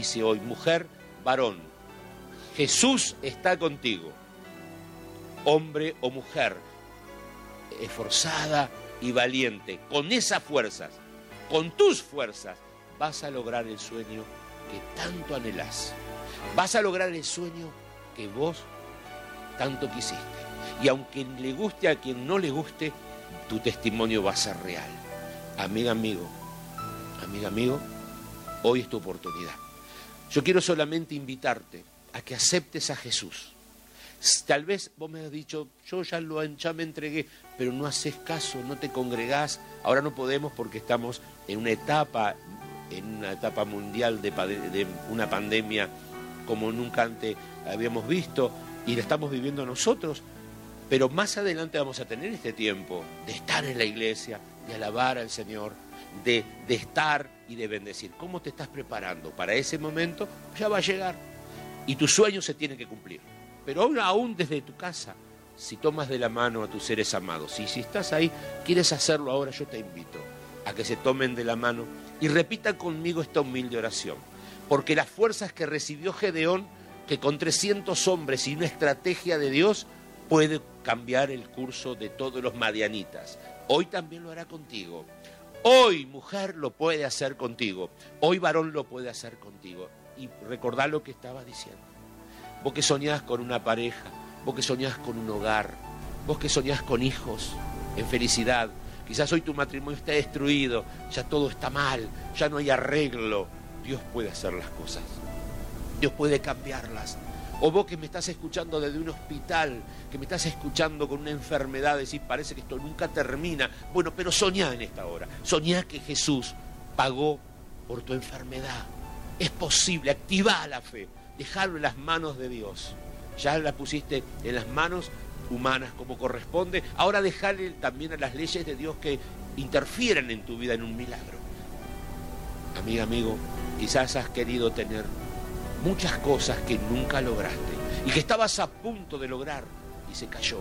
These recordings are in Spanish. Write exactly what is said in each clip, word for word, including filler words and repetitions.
dice hoy, mujer, varón, Jesús está contigo. Hombre o mujer, esforzada y valiente, con esas fuerzas, con tus fuerzas, vas a lograr el sueño que tanto anhelás. Vas a lograr el sueño que vos tanto quisiste. Y aunque le guste a quien no le guste, tu testimonio va a ser real. Amiga, amigo, amiga, amigo, hoy es tu oportunidad. Yo quiero solamente invitarte a que aceptes a Jesús. Tal vez vos me has dicho, yo ya, lo, ya me entregué, pero no haces caso, no te congregás. Ahora no podemos porque estamos en una etapa, en una etapa mundial de, de una pandemia como nunca antes habíamos visto, y la estamos viviendo nosotros. Pero más adelante vamos a tener este tiempo de estar en la iglesia, de alabar al Señor, de, de estar y de bendecir. ¿Cómo te estás preparando para ese momento? Ya va a llegar y tus sueños se tienen que cumplir. Pero aún, aún desde tu casa, si tomas de la mano a tus seres amados, y si estás ahí, quieres hacerlo ahora, yo te invito a que se tomen de la mano y repitan conmigo esta humilde oración. Porque las fuerzas que recibió Gedeón, que con trescientos hombres y una estrategia de Dios, puede cambiar el curso de todos los madianitas. Hoy también lo hará contigo. Hoy, mujer, lo puede hacer contigo. Hoy, varón, lo puede hacer contigo. Y recordá lo que estaba diciendo. Vos que soñás con una pareja, vos que soñás con un hogar, vos que soñás con hijos, en felicidad. Quizás hoy tu matrimonio está destruido, ya todo está mal, ya no hay arreglo. Dios puede hacer las cosas. Dios puede cambiarlas. O vos que me estás escuchando desde un hospital, que me estás escuchando con una enfermedad, decís, parece que esto nunca termina. Bueno, pero soñá en esta hora. Soñá que Jesús pagó por tu enfermedad. Es posible, activá la fe. Dejarlo en las manos de Dios. Ya la pusiste en las manos humanas como corresponde. Ahora dejale también a las leyes de Dios que interfieran en tu vida en un milagro. Amiga, amigo, quizás has querido tener muchas cosas que nunca lograste y que estabas a punto de lograr y se cayó.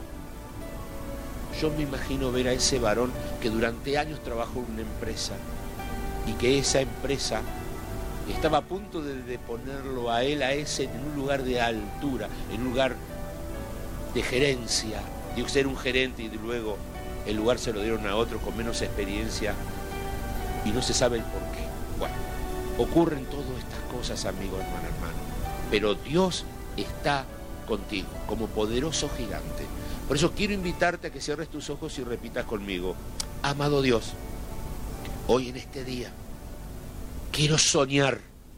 Yo me imagino ver a ese varón que durante años trabajó en una empresa y que esa empresa estaba a punto de, de ponerlo a él, a ese, en un lugar de altura, en un lugar de gerencia, de ser un gerente, y de luego el lugar se lo dieron a otro con menos experiencia y no se sabe el por qué. Bueno, ocurren todas estas cosas, amigo, hermano, hermano, pero Dios está contigo como poderoso gigante. Por eso quiero invitarte a que cierres tus ojos y repitas conmigo: amado Dios, hoy en este día quiero soñar,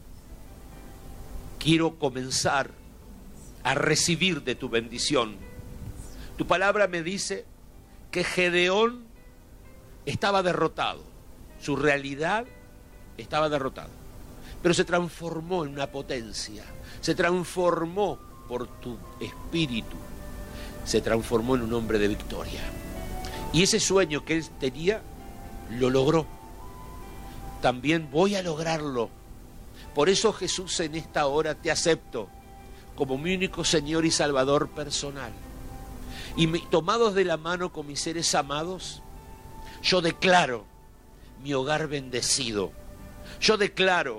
quiero comenzar a recibir de tu bendición. Tu palabra me dice que Gedeón estaba derrotado, su realidad estaba derrotada, pero se transformó en una potencia, se transformó por tu espíritu, se transformó en un hombre de victoria. Y ese sueño que él tenía, lo logró. También voy a lograrlo. Por eso, Jesús, en esta hora te acepto como mi único Señor y Salvador personal. Y me, tomados de la mano con mis seres amados, yo declaro mi hogar bendecido. Yo declaro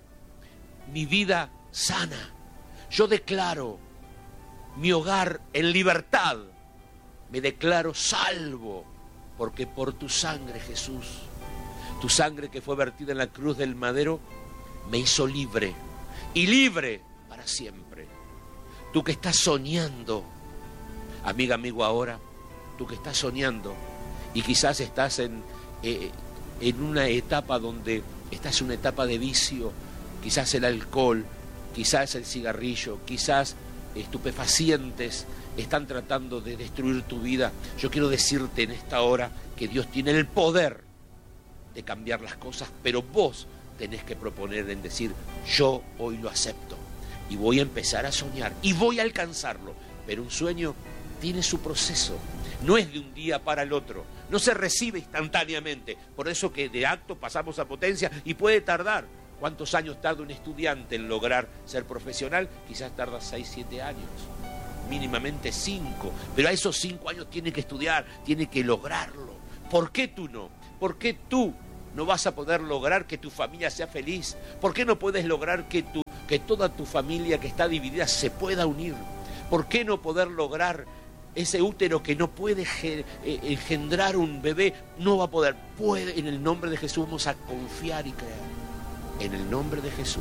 mi vida sana. Yo declaro mi hogar en libertad. Me declaro salvo, porque por tu sangre, Jesús, tu sangre que fue vertida en la cruz del madero, me hizo libre, y libre para siempre. Tú que estás soñando, amiga, amigo, ahora, tú que estás soñando, y quizás estás en, eh, en una etapa donde estás en una etapa de vicio, quizás el alcohol, quizás el cigarrillo, quizás estupefacientes están tratando de destruir tu vida. Yo quiero decirte en esta hora que Dios tiene el poder de cambiar las cosas, pero vos tenés que proponer en decir: yo hoy lo acepto y voy a empezar a soñar y voy a alcanzarlo. Pero un sueño tiene su proceso, no es de un día para el otro, no se recibe instantáneamente. Por eso que de acto pasamos a potencia y puede tardar. ¿Cuántos años tarda un estudiante en lograr ser profesional? Quizás tarda seis, siete años, mínimamente cinco, pero a esos cinco años tiene que estudiar, tiene que lograrlo. ¿Por qué tú no? ¿Por qué tú no vas a poder lograr que tu familia sea feliz? ¿Por qué no puedes lograr que tu que toda tu familia que está dividida se pueda unir. ¿Por qué no poder lograr ese útero que no puede engendrar un bebé? No va a poder. Puede, en el nombre de Jesús vamos a confiar y creer. En el nombre de Jesús.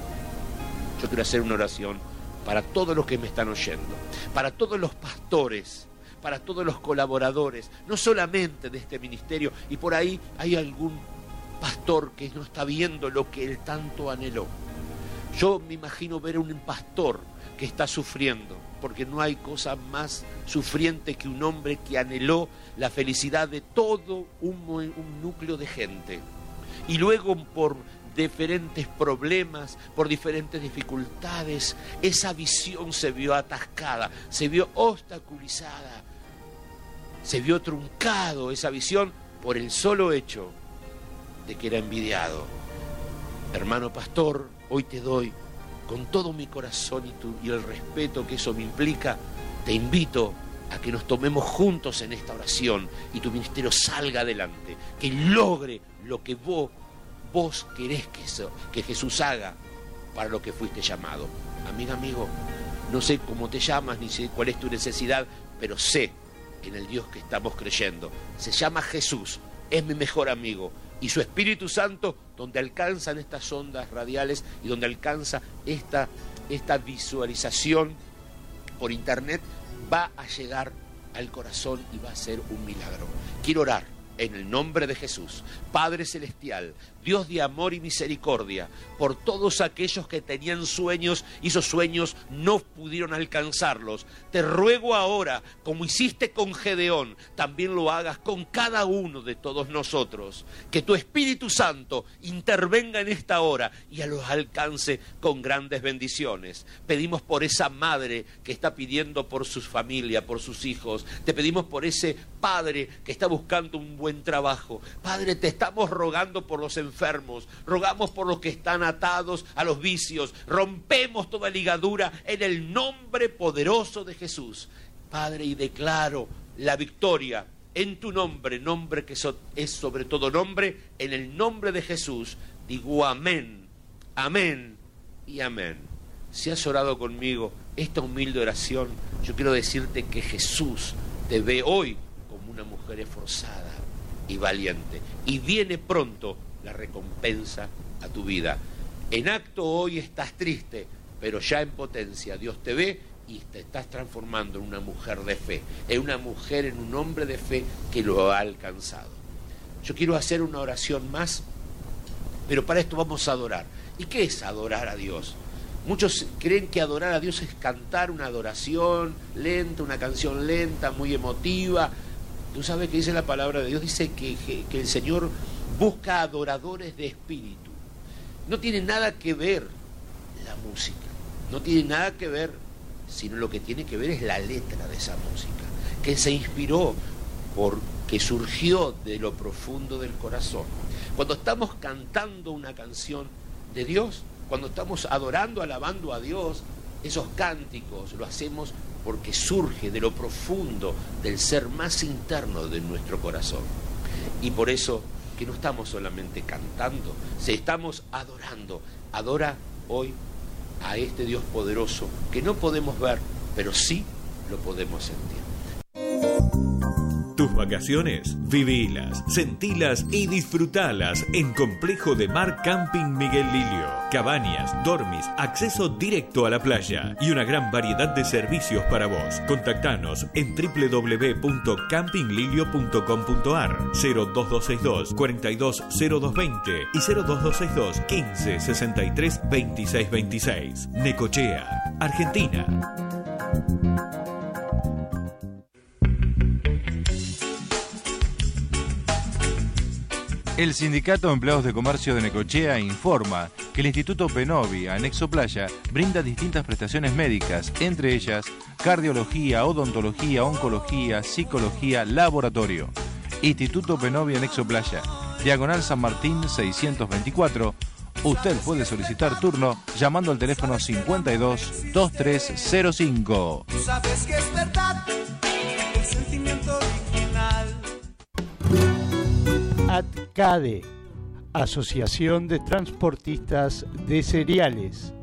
Yo quiero hacer una oración para todos los que me están oyendo, para todos los pastores, para todos los colaboradores, no solamente de este ministerio, y por ahí hay algún pastor que no está viendo lo que él tanto anheló. Yo me imagino ver a un pastor que está sufriendo, porque no hay cosa más sufriente que un hombre que anheló la felicidad de todo un, un núcleo de gente. Y luego por diferentes problemas, por diferentes dificultades, esa visión se vio atascada, se vio obstaculizada, se vio truncado esa visión por el solo hecho de que era envidiado. Hermano pastor, hoy te doy con todo mi corazón y, tu, y el respeto que eso me implica, te invito a que nos tomemos juntos en esta oración y tu ministerio salga adelante, que logre lo que vos, vos querés que, eso, que Jesús haga para lo que fuiste llamado. Amiga, amigo, no sé cómo te llamas ni sé cuál es tu necesidad, pero sé en el Dios que estamos creyendo. Se llama Jesús, es mi mejor amigo. Y su Espíritu Santo, donde alcanzan estas ondas radiales y donde alcanza esta, esta visualización por internet, va a llegar al corazón y va a ser un milagro. Quiero orar en el nombre de Jesús. Padre Celestial, Dios de amor y misericordia, por todos aquellos que tenían sueños y esos sueños no pudieron alcanzarlos, te ruego ahora, como hiciste con Gedeón, también lo hagas con cada uno de todos nosotros. Que tu Espíritu Santo intervenga en esta hora y a los alcance con grandes bendiciones. Pedimos por esa madre que está pidiendo por su familia, por sus hijos. Te pedimos por ese padre que está buscando un buen trabajo. Padre, te estamos rogando por los enfermos, rogamos por los que están atados a los vicios, rompemos toda ligadura en el nombre poderoso de Jesús. Padre, y declaro la victoria en tu nombre, nombre que es sobre todo nombre, en el nombre de Jesús. Digo amén, amén y amén. Si has orado conmigo esta humilde oración, yo quiero decirte que Jesús te ve hoy como una mujer esforzada y valiente, y viene pronto la recompensa a tu vida. En acto hoy estás triste, pero ya en potencia Dios te ve y te estás transformando en una mujer de fe, en una mujer, en un hombre de fe que lo ha alcanzado. Yo quiero hacer una oración más, pero para esto vamos a adorar. ¿Y qué es adorar a Dios? Muchos creen que adorar a Dios es cantar una adoración lenta, una canción lenta, muy emotiva. Tú sabes que dice la palabra de Dios, dice que, que, que el Señor busca adoradores de espíritu. No tiene nada que ver la música, no tiene nada que ver, sino lo que tiene que ver es la letra de esa música, que se inspiró, porque surgió de lo profundo del corazón. Cuando estamos cantando una canción de Dios, cuando estamos adorando, alabando a Dios, esos cánticos lo hacemos porque surge de lo profundo del ser más interno de nuestro corazón. Y por eso que no estamos solamente cantando, se estamos adorando. Adora hoy a este Dios poderoso que no podemos ver, pero sí lo podemos sentir. Tus vacaciones, vivilas, sentilas y disfrutalas en Complejo de Mar Camping Miguel Lilio. Cabañas, dormis, acceso directo a la playa y una gran variedad de servicios para vos. Contactanos en doble u doble u doble u punto camping lilio punto com punto a r, cero dos dos seis dos, cuarenta y dos cero dos veinte y cero dos dos seis dos, quince sesenta y tres veintiséis veintiséis. Necochea, Argentina. El Sindicato de Empleados de Comercio de Necochea informa que el Instituto Penovi, anexo Playa, brinda distintas prestaciones médicas, entre ellas cardiología, odontología, oncología, psicología, laboratorio. Instituto Penovi, anexo Playa, Diagonal San Martín seiscientos veinticuatro. Usted puede solicitar turno llamando al teléfono cincuenta y dos, veintitrés cero cinco. Tú sabes que es verdad, el sentimiento original. ATCADE, Asociación de Transportistas de Cereales,